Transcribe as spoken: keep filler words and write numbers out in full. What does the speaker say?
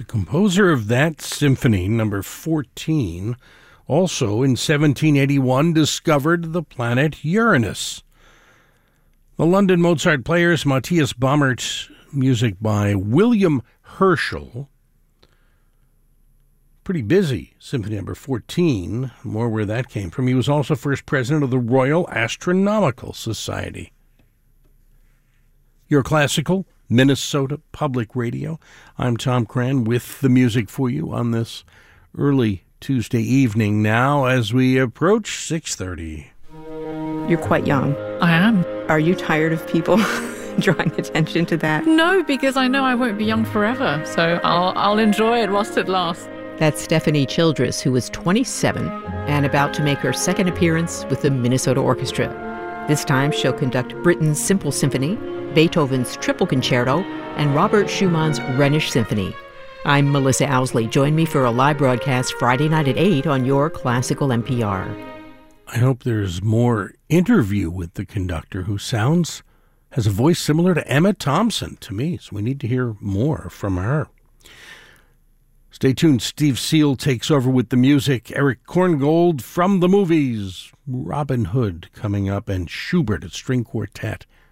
the composer of that symphony, number fourteen, also in seventeen eighty-one discovered the planet Uranus. The London Mozart Players, Matthias Baumert, music by William Herschel. Pretty busy, Symphony number fourteen, more where that came from. He was also first president of the Royal Astronomical Society. Your classical Minnesota Public Radio. I'm Tom Cran with the music for you on this early Tuesday evening now as we approach six thirty. You're quite young. I am. Are you tired of people drawing attention to that? No, because I know I won't be young forever, so I'll, I'll enjoy it whilst it lasts. That's Stephanie Childress, who is twenty-seven and about to make her second appearance with the Minnesota Orchestra. This time she'll conduct Britten's Simple Symphony, Beethoven's Triple Concerto, and Robert Schumann's Rhenish Symphony. I'm Melissa Owsley. Join me for a live broadcast Friday night at eight on your Classical N P R. I hope there's more interview with the conductor who sounds, has a voice similar to Emma Thompson to me, so we need to hear more from her. Stay tuned. Steve Seal takes over with the music. Eric Korngold from the movies. Robin Hood coming up, and Schubert, a string quartet